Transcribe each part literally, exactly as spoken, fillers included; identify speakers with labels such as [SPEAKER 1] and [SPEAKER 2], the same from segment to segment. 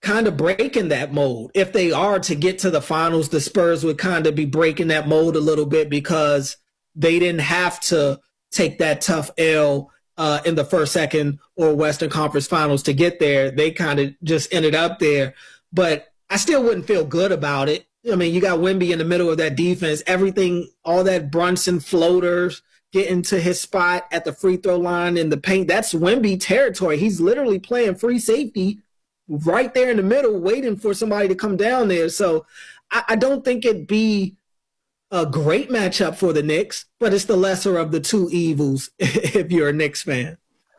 [SPEAKER 1] kind of breaking that mold. If they are to get to the finals, the Spurs would kind of be breaking that mold a little bit because they didn't have to take that tough L uh, in the first, second, or Western Conference Finals to get there. They kind of just ended up there. But I still wouldn't feel good about it. I mean, you got Wemby in the middle of that defense. Everything, all that Brunson floaters, getting to his spot at the free throw line in the paint. That's Wemby territory. He's literally playing free safety right there in the middle, waiting for somebody to come down there. So I, I don't think it'd be a great matchup for the Knicks, but it's the lesser of the two evils if you're a Knicks fan.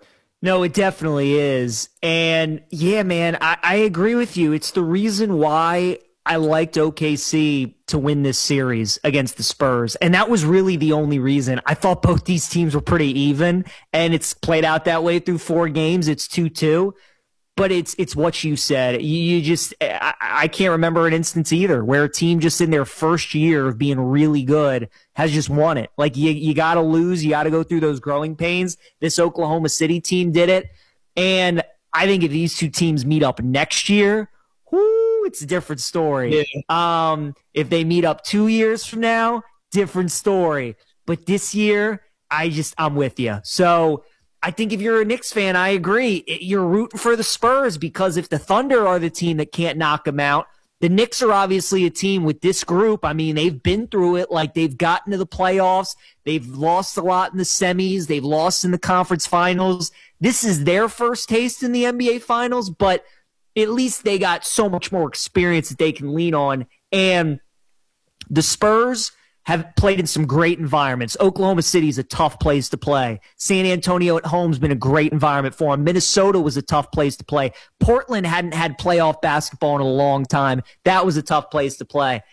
[SPEAKER 2] No, it definitely is. And yeah, man, I, I agree with you. It's the reason why I liked O K C to win this series against the Spurs. And that was really the only reason. I thought both these teams were pretty even, and it's played out that way through four games. It's two two. But it's it's what you said. You, you just I, I can't remember an instance either where a team just in their first year of being really good has just won it. Like you you got to lose, you got to go through those growing pains. This Oklahoma City team did it, and I think if these two teams meet up next year, whoo, it's a different story. Yeah. Um, if they meet up two years from now, different story. But this year, I just I'm with you. So. I think if you're a Knicks fan, I agree. You're rooting for the Spurs because if the Thunder are the team that can't knock them out, the Knicks are obviously a team with this group. I mean, they've been through it. Like, they've gotten to the playoffs. They've lost a lot in the semis. They've lost in the conference finals. This is their first taste in the N B A finals, but at least they got so much more experience that they can lean on. And the Spurs have played in some great environments. Oklahoma City is a tough place to play. San Antonio at home has been a great environment for them. Minnesota was a tough place to play. Portland hadn't had playoff basketball in a long time. That was a tough place to play.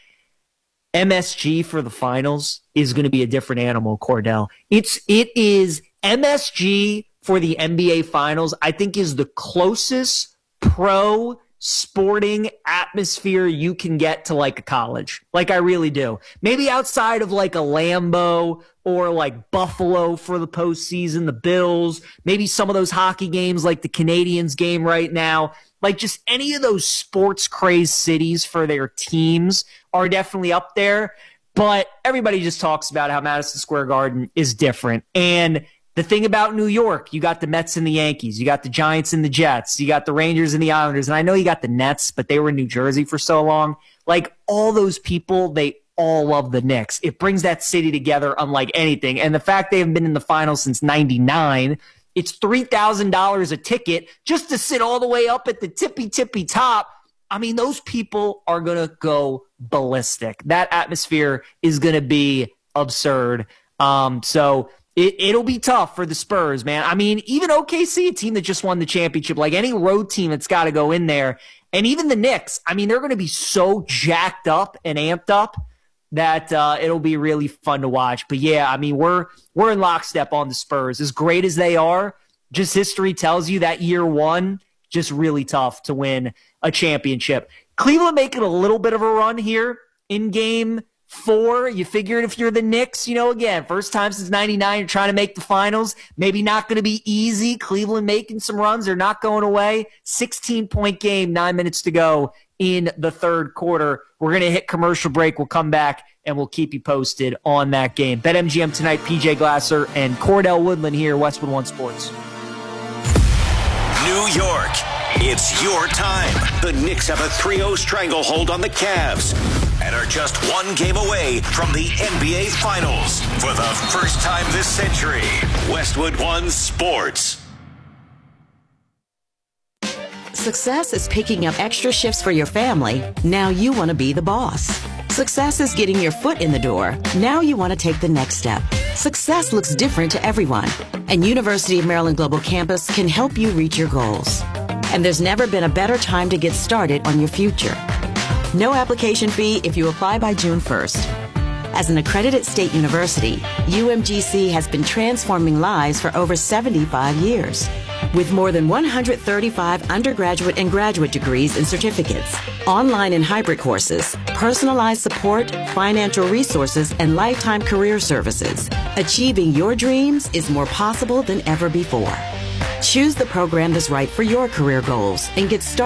[SPEAKER 2] M S G for the finals is going to be a different animal, Cordell. It's, it is M S G for the N B A finals, I think is the closest pro sporting atmosphere you can get to like a college. Like I really do. Maybe outside of like a Lambeau or like Buffalo for the postseason, the Bills, maybe some of those hockey games like the Canadiens game right now. Like just any of those sports crazed cities for their teams are definitely up there. But everybody just talks about how Madison Square Garden is different. And the thing about New York, you got the Mets and the Yankees, you got the Giants and the Jets, you got the Rangers and the Islanders, and I know you got the Nets, but they were in New Jersey for so long. Like all those people, they all love the Knicks. It brings that city together unlike anything. And the fact they have been in the finals since ninety-nine, it's three thousand dollars a ticket just to sit all the way up at the tippy, tippy top. I mean, those people are going to go ballistic. That atmosphere is going to be absurd. Um, so It, it'll be tough for the Spurs, man. I mean, even O K C, a team that just won the championship, like any road team that's got to go in there, and even the Knicks, I mean, they're going to be so jacked up and amped up that uh, it'll be really fun to watch. But yeah, I mean, we're we're in lockstep on the Spurs. As great as they are, just history tells you that year one, just really tough to win a championship. Cleveland making a little bit of a run here in game Four, you figured if you're the Knicks, you know, again, first time since ninety-nine, you're trying to make the finals. Maybe not going to be easy. Cleveland making some runs. They're not going away. sixteen-point game, nine minutes to go in the third quarter. We're going to hit commercial break. We'll come back, and we'll keep you posted on that game. BetMGM tonight, P J Glasser and Cordell Woodland here, Westwood One Sports.
[SPEAKER 3] New York, it's your time. The Knicks have a three oh stranglehold on the Cavs and are just one game away from the N B A Finals for the first time this century. Westwood One Sports.
[SPEAKER 4] Success is picking up extra shifts for your family. Now you want to be the boss. Success is getting your foot in the door. Now you want to take the next step. Success looks different to everyone, and University of Maryland Global Campus can help you reach your goals. And there's never been a better time to get started on your future. No application fee if you apply by June first. As an accredited state university, U M G C has been transforming lives for over seventy-five years. With more than one hundred thirty-five undergraduate and graduate degrees and certificates, online and hybrid courses, personalized support, financial resources, and lifetime career services, achieving your dreams is more possible than ever before. Choose the program that's right for your career goals and get started